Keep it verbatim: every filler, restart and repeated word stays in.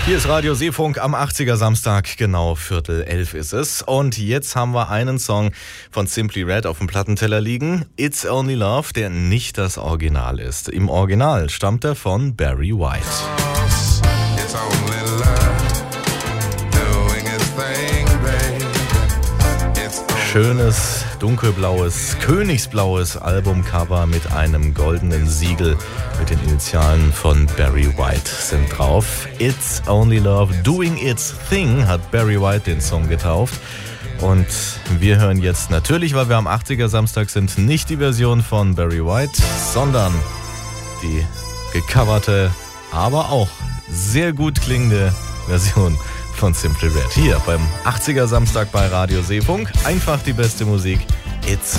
Hier ist Radio Seefunk am achtziger Samstag, genau Viertel elf ist es. Und jetzt haben wir einen Song von Simply Red auf dem Plattenteller liegen. It's Only Love, der nicht das Original ist. Im Original stammt er von Barry White. It's only love doing its thing, baby. It's only Schönes, dunkelblaues, königsblaues Albumcover mit einem goldenen Siegel mit den Initialen von Barry White sind drauf. It's Only Love Doing Its Thing hat Barry White den Song getauft. Und wir hören jetzt natürlich, weil wir am achtziger Samstag sind, nicht die Version von Barry White, sondern die gecoverte, aber auch sehr gut klingende Version von Simply Red. Hier beim achtziger Samstag bei Radio Seefunk. Einfach die beste Musik. It's